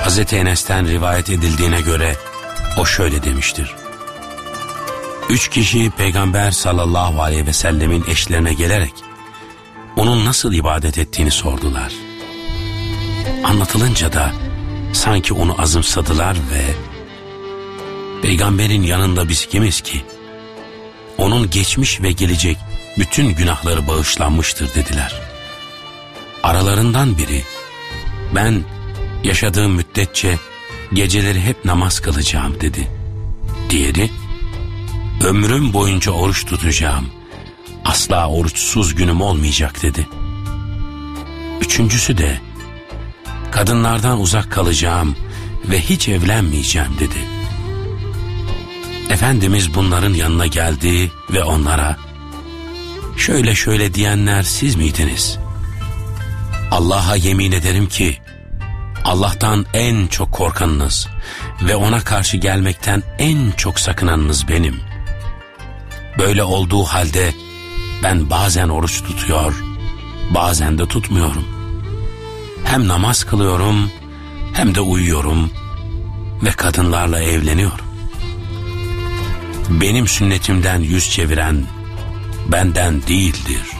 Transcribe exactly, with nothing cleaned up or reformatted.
Hazreti Enes'ten rivayet edildiğine göre o şöyle demiştir. Üç kişi Peygamber sallallahu aleyhi ve sellemin eşlerine gelerek onun nasıl ibadet ettiğini sordular. Anlatılınca da sanki onu azımsadılar ve Peygamberin yanında biz kimiz ki? Onun geçmiş ve gelecek bütün günahları bağışlanmıştır dediler. Aralarından biri, ben yaşadığım müddetçe geceleri hep namaz kılacağım dedi. Diğeri, ömrüm boyunca oruç tutacağım, asla oruçsuz günüm olmayacak dedi. Üçüncüsü de, kadınlardan uzak kalacağım ve hiç evlenmeyeceğim dedi. Efendimiz bunların yanına geldi ve onlara, şöyle şöyle diyenler siz miydiniz? Allah'a yemin ederim ki, Allah'tan en çok korkanınız ve ona karşı gelmekten en çok sakınanınız benim. Böyle olduğu halde ben bazen oruç tutuyor, bazen de tutmuyorum. Hem namaz kılıyorum, hem de uyuyorum ve kadınlarla evleniyorum. Benim sünnetimden yüz çeviren benden değildir.